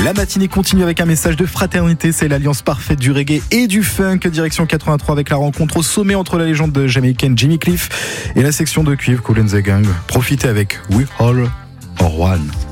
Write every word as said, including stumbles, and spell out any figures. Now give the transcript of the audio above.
La matinée continue avec un message de fraternité. C'est l'alliance parfaite du reggae et du funk. Direction quatre-vingt-trois avec la rencontre au sommet entre la légende jamaïcaine Jimmy Cliff et la section de cuivre Kool and the Gang. Profitez avec We All Are One.